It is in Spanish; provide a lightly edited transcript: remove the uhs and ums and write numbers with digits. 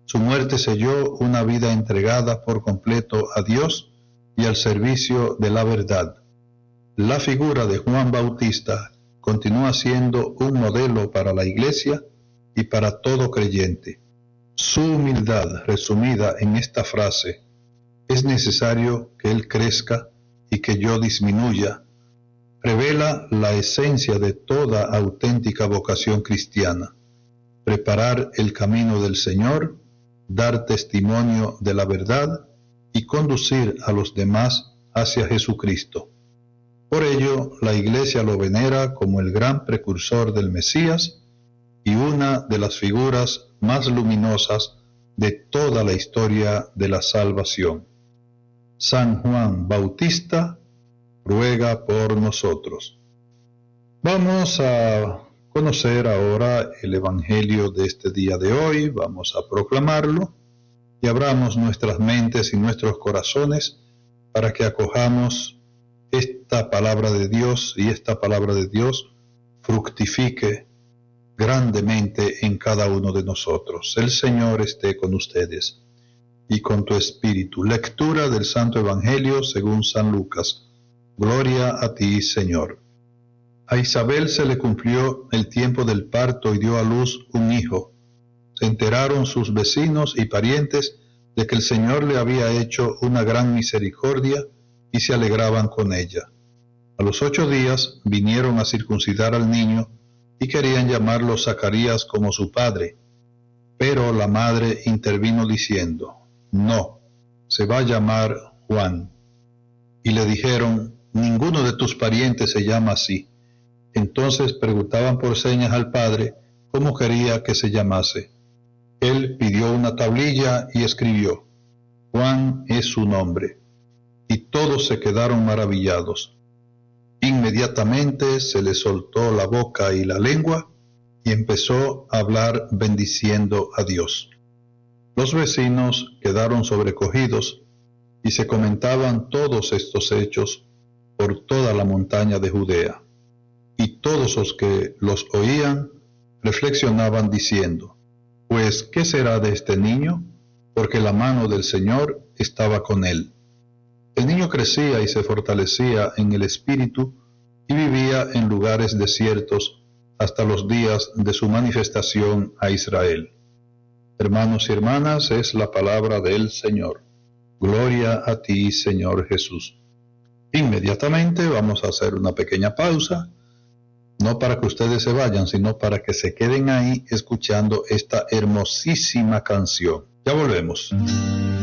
Su muerte selló una vida entregada por completo a Dios y al servicio de la verdad. La figura de Juan Bautista continúa siendo un modelo para la Iglesia y para todo creyente. Su humildad, resumida en esta frase, es necesario que Él crezca y que yo disminuya, revela la esencia de toda auténtica vocación cristiana: preparar el camino del Señor, dar testimonio de la verdad y conducir a los demás hacia Jesucristo. Por ello, la Iglesia lo venera como el gran precursor del Mesías y una de las figuras más luminosas de toda la historia de la salvación. San Juan Bautista ruega por nosotros. Vamos a conocer ahora el Evangelio de este día de hoy, vamos a proclamarlo y abramos nuestras mentes y nuestros corazones para que acojamos esta palabra de Dios y esta palabra de Dios fructifique grandemente en cada uno de nosotros. El Señor esté con ustedes y con tu espíritu. Lectura del Santo Evangelio según San Lucas. Gloria a ti, Señor. A Isabel se le cumplió el tiempo del parto y dio a luz un hijo. Se enteraron sus vecinos y parientes de que el Señor le había hecho una gran misericordia y se alegraban con ella. A los 8 días vinieron a circuncidar al niño y querían llamarlo Zacarías como su padre. Pero la madre intervino diciendo: no, se va a llamar Juan. Y le dijeron: ninguno de tus parientes se llama así. Entonces preguntaban por señas al padre cómo quería que se llamase. Él pidió una tablilla y escribió: Juan es su nombre. Y todos se quedaron maravillados. Inmediatamente se le soltó la boca y la lengua y empezó a hablar bendiciendo a Dios. Los vecinos quedaron sobrecogidos y se comentaban todos estos hechos por toda la montaña de Judea. Y todos los que los oían reflexionaban diciendo: pues, ¿qué será de este niño? Porque la mano del Señor estaba con él. El niño crecía y se fortalecía en el espíritu y vivía en lugares desiertos hasta los días de su manifestación a Israel. Hermanos y hermanas, es la palabra del Señor. Gloria a ti, Señor Jesús. Inmediatamente vamos a hacer una pequeña pausa, no para que ustedes se vayan, sino para que se queden ahí escuchando esta hermosísima canción. Ya volvemos.